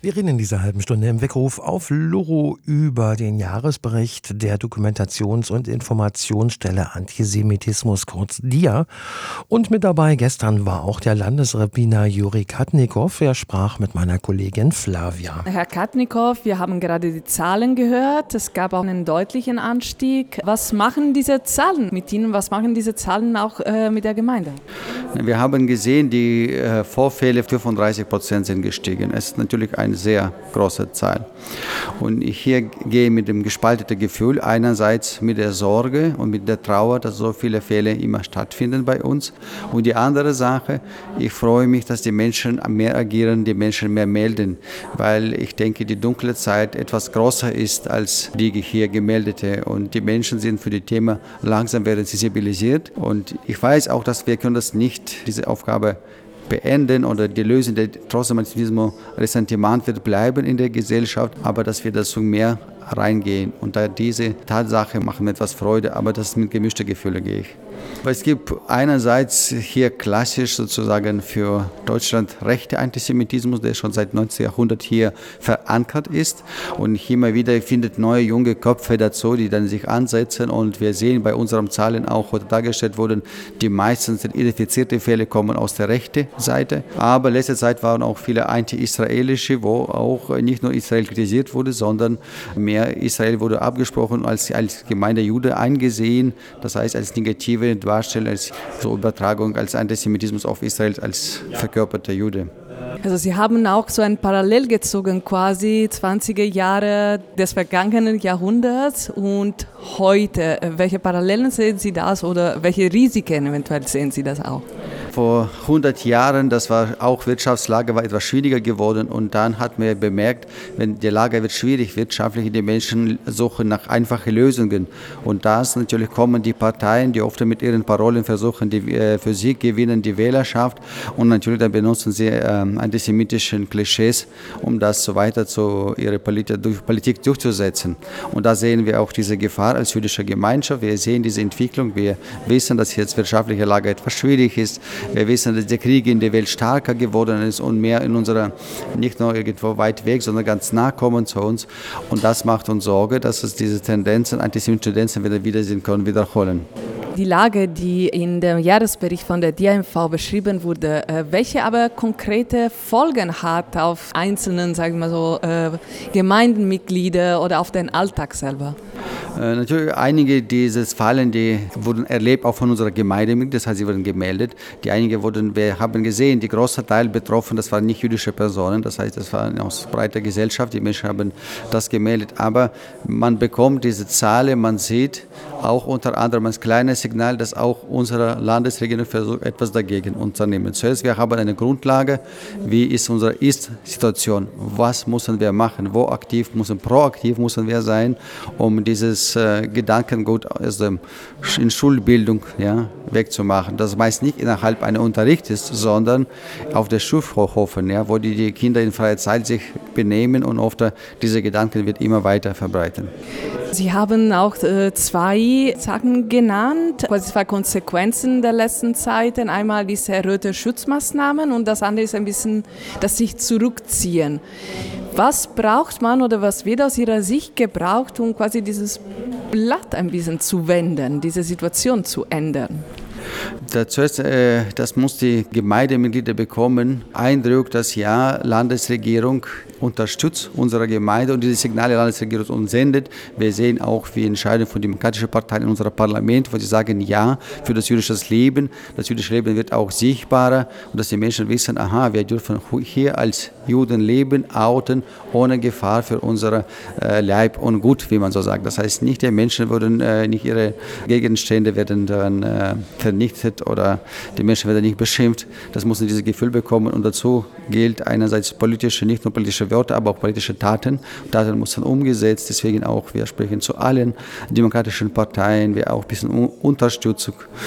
Wir reden in dieser halben Stunde im Weckruf auf Loro über den Jahresbericht der Dokumentations- und Informationsstelle Antisemitismus, kurz DIA. Und mit dabei gestern war auch der Landesrabbiner Juri Katnikow. Er sprach mit meiner Kollegin Flavia. Herr Katnikow, wir haben gerade die Zahlen gehört. Es gab auch einen deutlichen Anstieg. Was machen diese Zahlen mit Ihnen? Was machen diese Zahlen auch mit der Gemeinde? Wir haben gesehen, die Vorfälle 35% sind gestiegen. Es ist natürlich eine sehr große Zahl. Und ich hier gehe mit dem gespaltenen Gefühl, einerseits mit der Sorge und mit der Trauer, dass so viele Fälle immer stattfinden bei uns. Und die andere Sache, ich freue mich, dass die Menschen mehr agieren, die Menschen mehr melden, weil ich denke, die dunkle Zeit etwas größer ist als die hier gemeldete. Und die Menschen sind für die Themen langsam werden sensibilisiert. Und ich weiß auch, dass wir können das nicht, diese Aufgabe beenden oder die Lösung der trotzdem Antisemitismus Ressentiment wird bleiben in der Gesellschaft, aber dass wir dazu mehr reingehen. Und da diese Tatsache macht mir etwas Freude, aber das mit gemischten Gefühlen gehe ich. Es gibt einerseits hier klassisch sozusagen für Deutschland rechter Antisemitismus, der schon seit 19. Jahrhundert hier verankert ist. Und immer wieder findet neue junge Köpfe dazu, die dann sich ansetzen. Und wir sehen bei unseren Zahlen auch heute dargestellt wurden, die meisten sind identifizierte Fälle kommen aus der rechten Seite. Aber letzte Zeit waren auch viele anti-israelische, wo auch nicht nur Israel kritisiert wurde, sondern mehr Israel wurde abgesprochen als Gemeinde Jude eingesehen. Das heißt als negative Darstellung, als so Übertragung als Antisemitismus auf Israel als verkörperter Jude. Also Sie haben auch so ein Parallel gezogen, quasi 20er Jahre des vergangenen Jahrhunderts und heute. Welche Parallelen sehen Sie das oder welche Risiken eventuell sehen Sie das auch? Vor 100 Jahren, das war auch Wirtschaftslage, war etwas schwieriger geworden und dann hat man bemerkt, wenn die Lage wird schwierig, wirtschaftlich, die Menschen suchen nach einfachen Lösungen und das natürlich kommen die Parteien, die oft mit ihren Parolen versuchen, die für sie gewinnen die Wählerschaft und natürlich dann benutzen sie antisemitischen Klischees, um das so weiter zu ihrer Politik durchzusetzen. Und da sehen wir auch diese Gefahr als jüdische Gemeinschaft. Wir sehen diese Entwicklung, wir wissen, dass jetzt wirtschaftliche Lage etwas schwierig ist. Wir wissen, dass der Krieg in der Welt stärker geworden ist und mehr in unserer, nicht nur irgendwo weit weg, sondern ganz nah kommen zu uns. Und das macht uns Sorge, dass es diese Tendenzen, antisemitische Tendenzen wiedersehen können, wiederholen. Die Lage, die in dem Jahresbericht von der DIMV beschrieben wurde, welche aber konkrete Folgen hat auf einzelnen, sagen wir so, Gemeindemitglieder oder auf den Alltag selber? Natürlich einige dieser Fälle, die wurden erlebt auch von unserer Gemeindemitglieder, das heißt, sie wurden gemeldet. Wir haben gesehen, die große Teil betroffen, das waren nicht jüdische Personen, das heißt, das war aus breiter Gesellschaft, die Menschen haben das gemeldet. Aber man bekommt diese Zahlen, man sieht auch unter anderem ein kleines Signal, dass auch unsere Landesregierung versucht, etwas dagegen unternehmen. Zuerst, wir haben eine Grundlage, wie ist unsere Ist-Situation, was müssen wir machen, proaktiv müssen wir sein, um dieses Gedankengut in Schulbildung wegzumachen. Das meist nicht innerhalb eines Unterrichts, sondern auf der Schulhofen, wo die Kinder in freier Zeit sich benehmen und oft diese Gedanken wird immer weiter verbreiten. Sie haben auch zwei Sachen genannt, quasi zwei Konsequenzen der letzten Zeiten. Einmal diese erhöhte Schutzmaßnahmen und das andere ist ein bisschen das sich zurückziehen. Was braucht man oder was wird aus Ihrer Sicht gebraucht, um quasi dieses Blatt ein bisschen zu wenden, diese Situation zu ändern? Zuerst, das muss die Gemeindemitglieder bekommen. Eindruck, dass Landesregierung unterstützt unsere Gemeinde und diese Signale Landesregierung uns sendet. Wir sehen auch, wie Entscheidungen von demokratischen Parteien in unserem Parlament, wo sie sagen, ja, für das jüdische Leben. Das jüdische Leben wird auch sichtbarer und dass die Menschen wissen, aha, wir dürfen hier als Juden leben, outen, ohne Gefahr für unser Leib und Gut, wie man so sagt. Das heißt, nicht die Menschen nicht ihre Gegenstände werden dann vernichtet oder die Menschen werden nicht beschimpft. Das müssen dieses Gefühl bekommen und dazu gilt einerseits nicht nur politische Wörter, aber auch politische Taten. Taten müssen umgesetzt, deswegen auch, wir sprechen zu allen demokratischen Parteien, wir auch ein bisschen Unterstützung